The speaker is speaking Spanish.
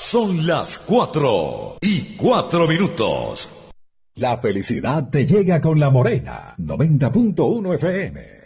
Son las 4:04. La felicidad te llega con La Morena, 90.1 FM.